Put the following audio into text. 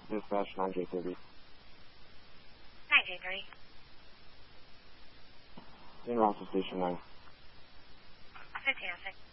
Dispatch 9J30. 9J30. In route to Station 9. 1506.